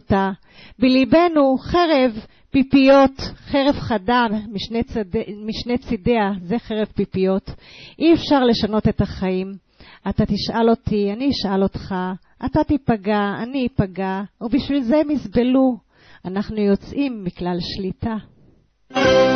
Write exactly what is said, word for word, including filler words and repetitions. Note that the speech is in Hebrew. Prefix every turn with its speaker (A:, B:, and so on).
A: אותה. בליבנו חרב פיפיות, חרב חדה משני, צד... משני צידיה, זה חרב פיפיות. אי אפשר לשנות את החיים. אתה תשאל אותי, אני אשאל אותך, אתה תיפגע, אני אפגע, ובשביל זה הם יסבלו. אנחנו יוצאים מכלל שליטה.